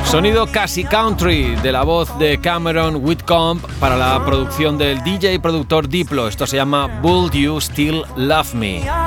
Sonido casi country de la voz de Cameron Whitcomb para la producción del DJ y productor Diplo. Esto se llama Would You Still Love Me.